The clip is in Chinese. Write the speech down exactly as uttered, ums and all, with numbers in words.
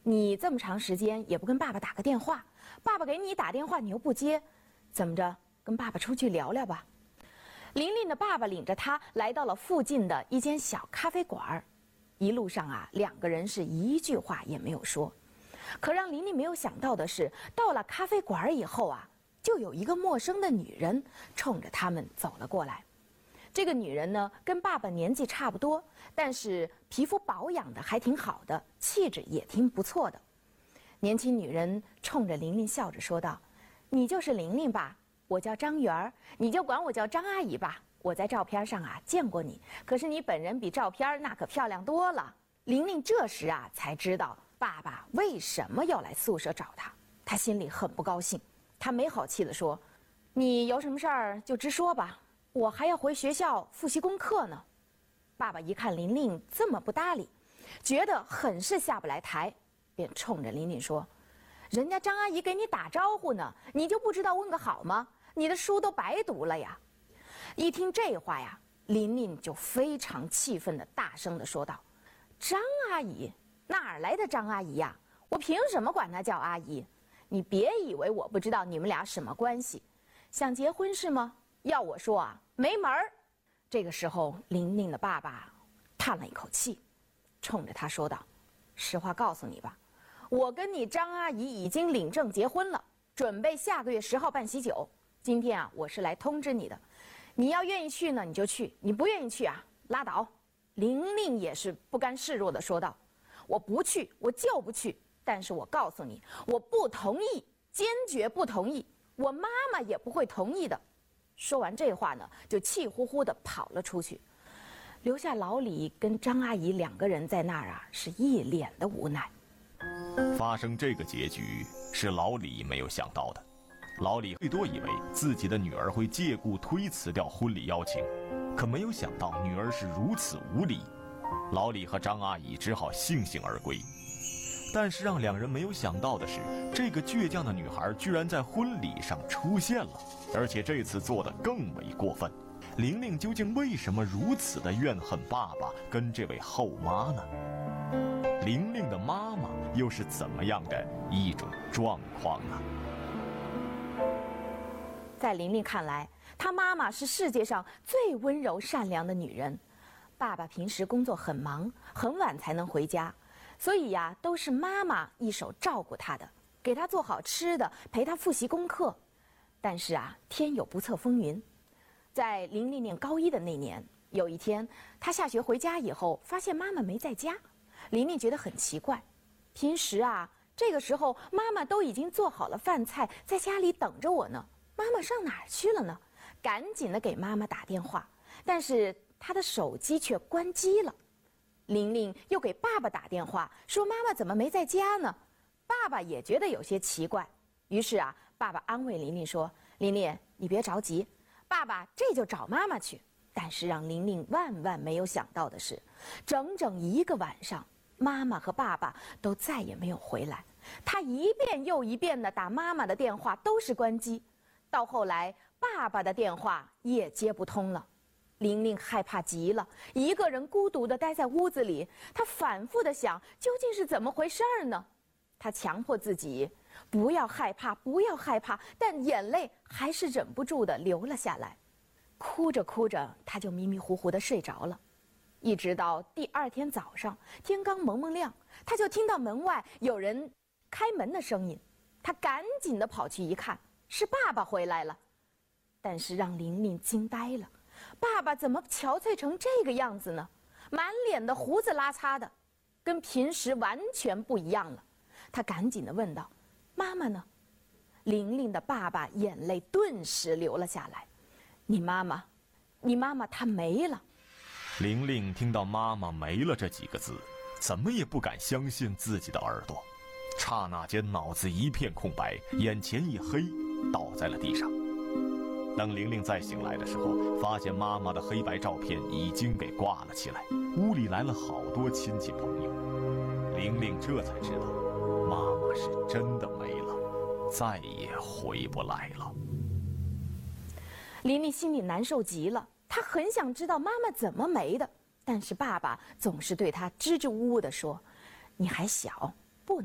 你这么长时间也不跟爸爸打个电话，爸爸给你打电话你又不接，怎么着？跟爸爸出去聊聊吧。玲玲的爸爸领着她来到了附近的一间小咖啡馆，一路上啊，两个人是一句话也没有说。可让玲玲没有想到的是，到了咖啡馆以后啊，就有一个陌生的女人冲着他们走了过来。这个女人呢，跟爸爸年纪差不多，但是皮肤保养的还挺好的，气质也挺不错的。年轻女人冲着玲玲笑着说道：“你就是玲玲吧？我叫张媛儿，你就管我叫张阿姨吧。我在照片上啊见过你，可是你本人比照片那可漂亮多了。”玲玲这时啊才知道爸爸为什么要来宿舍找她，她心里很不高兴。她没好气地说：“你有什么事儿就直说吧，我还要回学校复习功课呢。”爸爸一看玲玲这么不搭理，觉得很是下不来台，便冲着玲玲说：“人家张阿姨给你打招呼呢，你就不知道问个好吗？你的书都白读了呀！”一听这话呀，玲玲就非常气愤地大声地说道：“张阿姨？哪儿来的张阿姨呀？我凭什么管她叫阿姨？你别以为我不知道你们俩什么关系，想结婚是吗？要我说啊，没门儿！”这个时候，玲玲的爸爸叹了一口气，冲着她说道：“实话告诉你吧，我跟你张阿姨已经领证结婚了，准备下个月十号办喜酒。今天啊，我是来通知你的。你要愿意去呢，你就去；你不愿意去啊，拉倒。”玲玲也是不甘示弱地说道：“我不去，我就不去。但是我告诉你，我不同意，坚决不同意，我妈妈也不会同意的。”说完这话呢，就气呼呼地跑了出去，留下老李跟张阿姨两个人在那儿啊，是一脸的无奈。 发生这个结局是老李没有想到的。老李最多以为自己的女儿会借故推辞掉婚礼邀请，可没有想到女儿是如此无礼。老李和张阿姨只好悻悻而归。但是让两人没有想到的是，这个倔强的女孩居然在婚礼上出现了，而且这次做得更为过分。玲玲究竟为什么如此的怨恨爸爸跟这位后妈呢？玲玲的妈妈又是怎么样的一种状况呢？ 在玲玲看来，她妈妈是世界上最温柔善良的女人。爸爸平时工作很忙，很晚才能回家，所以呀，都是妈妈一手照顾她的，给她做好吃的，陪她复习功课。但是啊，天有不测风云，在玲玲念高一的那年，有一天，她下学回家以后，发现妈妈没在家。玲玲觉得很奇怪，平时啊，这个时候妈妈都已经做好了饭菜，在家里等着我呢，妈妈上哪儿去了呢？赶紧的给妈妈打电话，但是她的手机却关机了。玲玲又给爸爸打电话，说妈妈怎么没在家呢？爸爸也觉得有些奇怪，于是啊，爸爸安慰玲玲说：“玲玲，你别着急，爸爸这就找妈妈去。”但是让玲玲万万没有想到的是，整整一个晚上，妈妈和爸爸都再也没有回来。她一遍又一遍地打妈妈的电话，都是关机。到后来，爸爸的电话也接不通了。玲玲害怕极了，一个人孤独地待在屋子里，她反复地想，究竟是怎么回事儿呢？她强迫自己不要害怕，不要害怕，但眼泪还是忍不住地流了下来。哭着哭着，她就迷迷糊糊地睡着了。一直到第二天早上，天刚蒙蒙亮，她就听到门外有人开门的声音。她赶紧地跑去一看，是爸爸回来了。但是让玲玲惊呆了，爸爸怎么憔悴成这个样子呢？满脸的胡子拉碴的，跟平时完全不一样了。她赶紧地问道：“妈妈呢？”玲玲的爸爸眼泪顿时流了下来：“你妈妈，你妈妈她没了。” 玲玲听到妈妈没了这几个字，怎么也不敢相信自己的耳朵，刹那间脑子一片空白，眼前一黑，倒在了地上。等玲玲再醒来的时候，发现妈妈的黑白照片已经给挂了起来，屋里来了好多亲戚朋友。玲玲这才知道，妈妈是真的没了，再也回不来了。 玲玲心里难受极了，她很想知道妈妈怎么没的，但是爸爸总是对她支支吾吾地说：“你还小，